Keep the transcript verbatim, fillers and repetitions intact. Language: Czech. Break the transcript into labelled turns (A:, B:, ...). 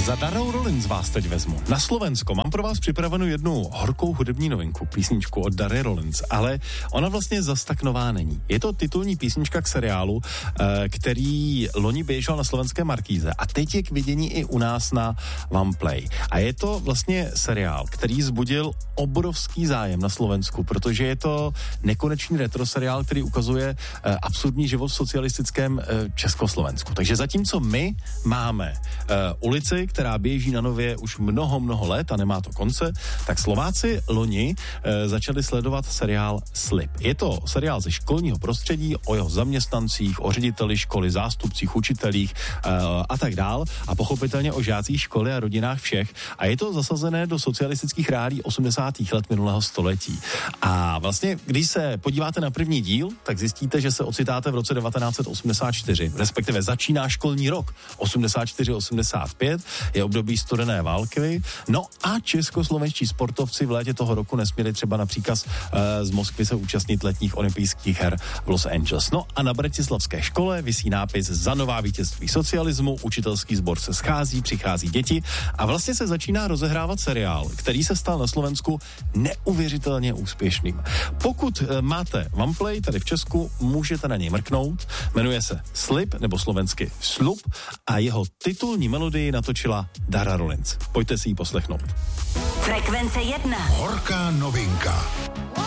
A: Za Darou Rollins vás teď vezmu. Na Slovensko mám pro vás připravenou jednu horkou hudební novinku, písničku od Dary Rollins, ale ona vlastně zas tak nová není. Je to titulní písnička k seriálu, který loni běžel na slovenské Markíze a teď je k vidění i u nás na Oneplay. A je to vlastně seriál, který zbudil obrovský zájem na Slovensku, protože je to nekonečný retro seriál, který ukazuje absurdní život v socialistickém Československu. Takže zatímco my máme ulici, která běží na Nově už mnoho, mnoho let a nemá to konce, tak Slováci loni e, začali sledovat seriál Slib. Je to seriál ze školního prostředí, o jeho zaměstnancích, o řediteli školy, zástupcích, učitelích e, a tak dál a pochopitelně o žácích školy a rodinách všech. A je to zasazené do socialistických reálí osmdesátých let minulého století. A vlastně, když se podíváte na první díl, tak zjistíte, že se ocitáte v roce devatenáct set osmdesát čtyři, respektive začíná školní rok osmdesát čtyři osmdesát pět, je období studené války. No a českoslovenští sportovci v létě toho roku nesměli třeba na příkaz e, z Moskvy se účastnit letních olympijských her v Los Angeles. No a na bratislavské škole visí nápis Za nová vítězství socialismu, učitelský sbor se schází, přichází děti a vlastně se začíná rozehrávat seriál, který se stal na Slovensku neuvěřitelně úspěšným. Pokud e, máte Oneplay tady v Česku, můžete na něj mrknout. Jmenuje se Slib, nebo slovensky Slub a jeho titulní melodii natočila Dara Rollins. Pojďte si ji poslechnout.
B: Frekvence jedna.
C: Horká novinka.